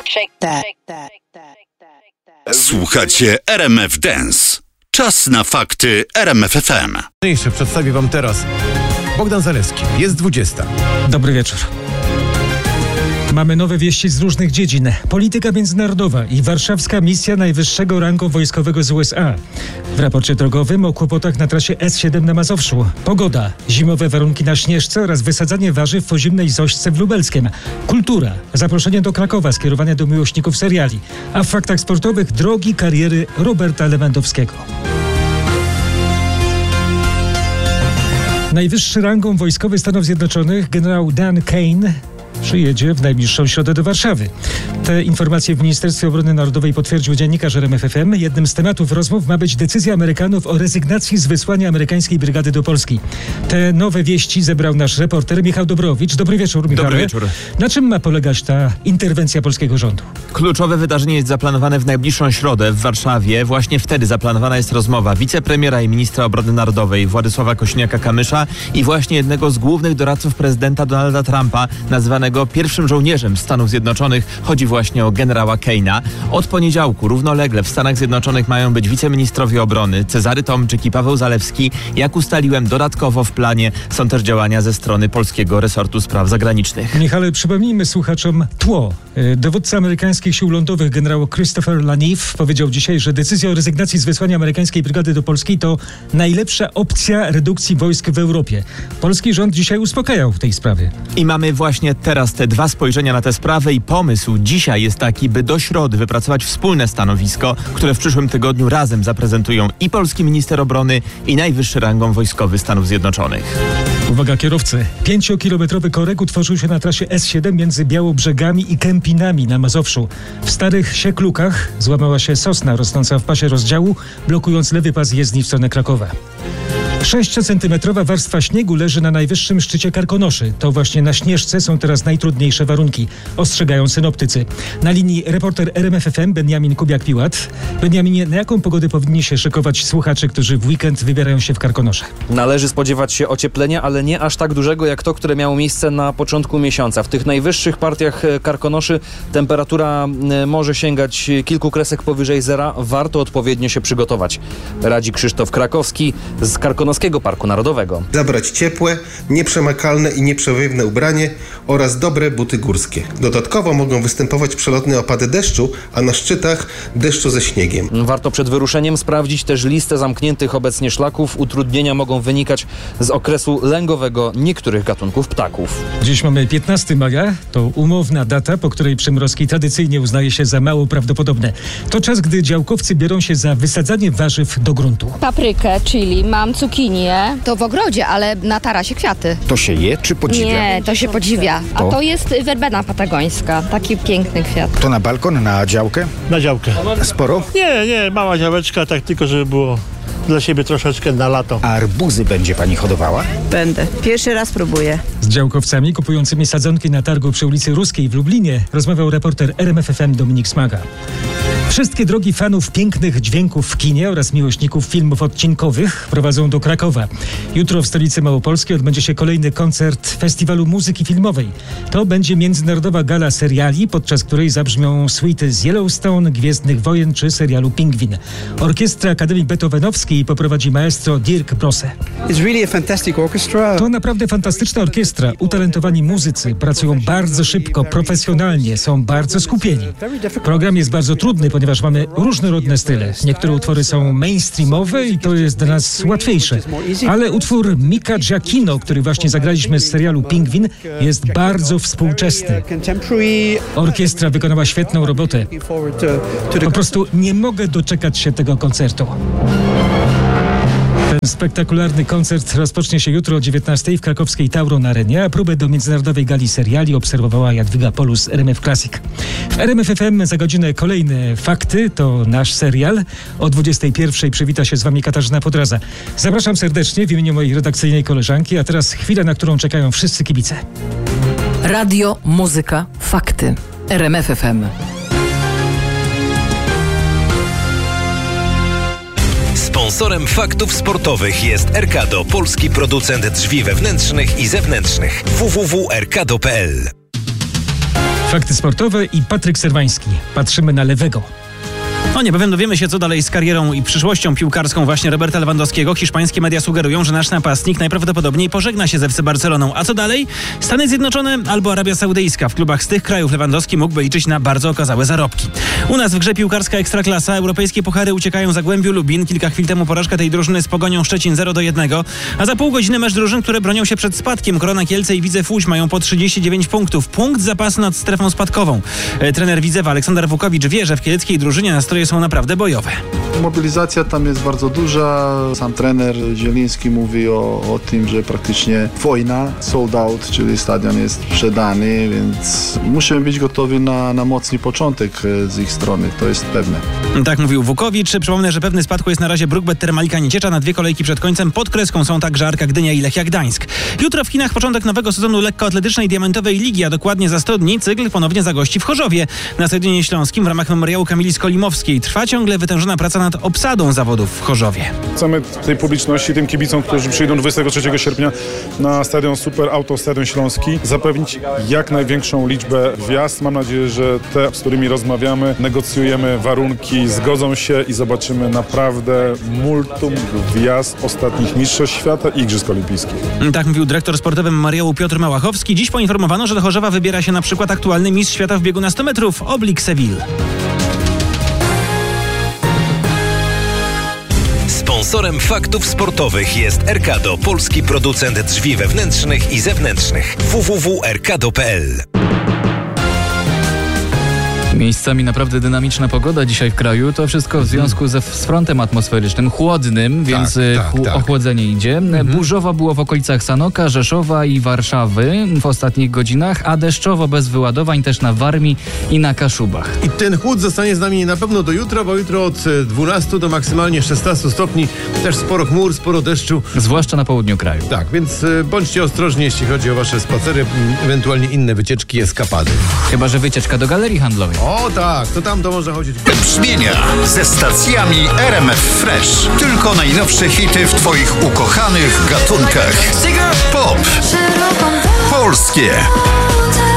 Słuchacie RMF Dance. Czas na fakty RMF FM. Przedstawię wam teraz Bogdan Zalewski. Jest 20. Dobry wieczór. Mamy nowe wieści z różnych dziedzin. Polityka międzynarodowa i warszawska misja najwyższego rangu wojskowego z USA. W raporcie drogowym o kłopotach na trasie S7 na Mazowszu. Pogoda, zimowe warunki na Śnieżce oraz wysadzanie warzyw w ozimnej Zośce w Lubelskiem. Kultura, zaproszenie do Krakowa skierowane do miłośników seriali. A w faktach sportowych drogi kariery Roberta Lewandowskiego. Najwyższy rangą wojskowy Stanów Zjednoczonych generał Dan Kane przyjedzie w najbliższą środę do Warszawy. Te informacje w Ministerstwie Obrony Narodowej potwierdził dziennikarz RMF FM. Jednym z tematów rozmów ma być decyzja Amerykanów o rezygnacji z wysłania amerykańskiej brygady do Polski. Te nowe wieści zebrał nasz reporter Michał Dobrowicz. Dobry wieczór, Michale. Dobry wieczór. Na czym ma polegać ta interwencja polskiego rządu? Kluczowe wydarzenie jest zaplanowane w najbliższą środę w Warszawie. Właśnie wtedy zaplanowana jest rozmowa wicepremiera i ministra obrony narodowej Władysława Kosiniaka-Kamysza i właśnie jednego z głównych doradców prezydenta Donalda Trumpa, nazwanego pierwszym żołnierzem Stanów Zjednoczonych. Chodzi właśnie o generała Kane'a. Od poniedziałku równolegle w Stanach Zjednoczonych mają być wiceministrowie obrony Cezary Tomczyk i Paweł Zalewski. Jak ustaliłem, dodatkowo w planie są też działania ze strony polskiego resortu spraw zagranicznych. Michale, przypomnijmy słuchaczom tło. Dowódca amerykańskich sił lądowych generał Christopher Laniff powiedział dzisiaj, że decyzja o rezygnacji z wysłania amerykańskiej brygady do Polski to najlepsza opcja redukcji wojsk w Europie. Polski rząd dzisiaj uspokajał w tej sprawie. I mamy właśnie teraz te dwa spojrzenia na tę sprawę i pomysł dzisiaj jest taki, by do środy wypracować wspólne stanowisko, które w przyszłym tygodniu razem zaprezentują i polski minister obrony, i najwyższy rangą wojskowy Stanów Zjednoczonych. Uwaga kierowcy. 5-kilometrowy korek utworzył się na trasie S7 między Białobrzegami i Kępinami na Mazowszu. W Starych Sieklukach złamała się sosna rosnąca w pasie rozdziału, blokując lewy pas jezdni w stronę Krakowa. 6-centymetrowa warstwa śniegu leży na najwyższym szczycie Karkonoszy. To właśnie na Śnieżce są teraz najtrudniejsze warunki, ostrzegają synoptycy. Na linii reporter RMF FM Benjamin Kubiak-Piłat. Benjaminie, na jaką pogodę powinni się szykować słuchacze, którzy w weekend wybierają się w Karkonosze? Należy spodziewać się ocieplenia, ale nie aż tak dużego jak to, które miało miejsce na początku miesiąca. W tych najwyższych partiach Karkonoszy temperatura może sięgać kilku kresek powyżej zera. Warto odpowiednio się przygotować. Radzi Krzysztof Krakowski z Karkonoskiego Parku Narodowego. Zabrać ciepłe, nieprzemakalne i nieprzewiewane ubranie oraz dobre buty górskie. Dodatkowo mogą występować przelotne opady deszczu, a na szczytach deszczu ze śniegiem. Warto przed wyruszeniem sprawdzić też listę zamkniętych obecnie szlaków. Utrudnienia mogą wynikać z okresu lęgowego niektórych gatunków ptaków. Dziś mamy 15 maja. To umowna data, po której przymrozki tradycyjnie uznaje się za mało prawdopodobne. To czas, gdy działkowcy biorą się za wysadzanie warzyw do gruntu. Paprykę, chili, mam cukinię. To w ogrodzie, ale na tarasie kwiaty. To się je czy podziwia? Nie, to się podziwia. A to jest werbena patagońska. Taki piękny kwiat. To na balkon, na działkę? Na działkę. Sporo? Nie, mała działeczka, tak tylko, żeby było dla siebie troszeczkę na lato. A arbuzy będzie pani hodowała? Będę. Pierwszy raz próbuję. Z działkowcami kupującymi sadzonki na targu przy ulicy Ruskiej w Lublinie rozmawiał reporter RMF FM Dominik Smaga. Wszystkie drogi fanów pięknych dźwięków w kinie oraz miłośników filmów odcinkowych prowadzą do Krakowa. Jutro w stolicy Małopolskiej odbędzie się kolejny koncert Festiwalu Muzyki Filmowej. To będzie międzynarodowa gala seriali, podczas której zabrzmią suity z Yellowstone, Gwiezdnych Wojen czy serialu Pingwin. Orkiestra Akademii Beethovenowskiej poprowadzi maestro Dirk Brosse. To naprawdę fantastyczna orkiestra. Utalentowani muzycy pracują bardzo szybko, profesjonalnie, są bardzo skupieni. Program jest bardzo trudny, ponieważ mamy różnorodne style. Niektóre utwory są mainstreamowe i to jest dla nas łatwiejsze. Ale utwór Mika Giacchino, który właśnie zagraliśmy z serialu Pingwin, jest bardzo współczesny. Orkiestra wykonała świetną robotę. Po prostu nie mogę doczekać się tego koncertu. Ten spektakularny koncert rozpocznie się jutro o 19:00 w krakowskiej Tauron Arenie, a próbę do międzynarodowej gali seriali obserwowała Jadwiga Polus, RMF Classic. W RMF FM za godzinę kolejne fakty, to nasz serial. O 21:00 przywita się z wami Katarzyna Podraza. Zapraszam serdecznie w imieniu mojej redakcyjnej koleżanki, a teraz chwila, na którą czekają wszyscy kibice. Radio, muzyka, fakty. RMF FM. Sponsorem faktów sportowych jest Erkado, polski producent drzwi wewnętrznych i zewnętrznych. www.erkado.pl Fakty sportowe i Patryk Serwański. Patrzymy na lewego. No niebawem dowiemy się, co dalej z karierą i przyszłością piłkarską właśnie Roberta Lewandowskiego. Hiszpańskie media sugerują, że nasz napastnik najprawdopodobniej pożegna się z FC Barceloną. A co dalej? Stany Zjednoczone albo Arabia Saudyjska. W klubach z tych krajów Lewandowski mógłby liczyć na bardzo okazałe zarobki. U nas w grze piłkarska Ekstraklasa. Europejskie puchary uciekają Zagłębiu Lubin. Kilka chwil temu porażka tej drużyny z Pogonią Szczecin 0-1. A za pół godziny mecz drużyn, które bronią się przed spadkiem. Korona Kielce i Widzew Łódź mają po 39 punktów. Punkt zapasy nad strefą spadkową. Trener Widzewa Aleksander Wukowicz wie, że w kieleckiej drużynie nastroje są naprawdę bojowe. Mobilizacja tam jest bardzo duża. Sam trener Zieliński mówi o tym, że praktycznie wojna, sold out, czyli stadion jest sprzedany, więc musimy być gotowi na mocny początek z ich strony, to jest pewne. Tak mówił Wukowicz. Przypomnę, że pewny spadku jest na razie Brukbet Termalika Nieciecza. Na 2 kolejki przed końcem pod kreską są także Arka Gdynia i Lechia Gdańsk. Jutro w Chinach początek nowego sezonu lekkoatletycznej Diamentowej Ligi, a dokładnie za 100 dni cykl ponownie zagości w Chorzowie. Na Stadionie Śląskim w ramach memoriału Kamili Skolimowskiej trwa ciągle wytężona praca nad obsadą zawodów w Chorzowie. Chcemy tej publiczności, tym kibicom, którzy przyjdą 23 sierpnia na stadion Super Auto, Stadion Śląski, zapewnić jak największą liczbę wjazd. Mam nadzieję, że te, z którymi rozmawiamy, negocjujemy warunki, zgodzą się i zobaczymy naprawdę multum gwiazd ostatnich mistrzostw świata i Igrzysk Olimpijskich. Tak mówił dyrektor sportowy memoriału Piotr Małachowski. Dziś poinformowano, że do Chorzowa wybiera się na przykład aktualny mistrz świata w biegu na 100 metrów, Oblik Seville. Sponsorem faktów sportowych jest Erkado, polski producent drzwi wewnętrznych i zewnętrznych. www.erkado.pl. Miejscami naprawdę dynamiczna pogoda dzisiaj w kraju. To wszystko w związku z frontem atmosferycznym, chłodnym, więc ochłodzenie idzie. Burzowo było w okolicach Sanoka, Rzeszowa i Warszawy w ostatnich godzinach, a deszczowo bez wyładowań też na Warmii i na Kaszubach. I ten chłód zostanie z nami na pewno do jutra, bo jutro od 12 do maksymalnie 16 stopni. Też sporo chmur, sporo deszczu. Zwłaszcza na południu kraju. Tak, więc bądźcie ostrożni, jeśli chodzi o wasze spacery, ewentualnie inne wycieczki, eskapady. Chyba że wycieczka do galerii handlowej. O tak, to tam to może chodzić. Brzmienia ze stacjami RMF Fresh. Tylko najnowsze hity w twoich ukochanych gatunkach. Pop, polskie,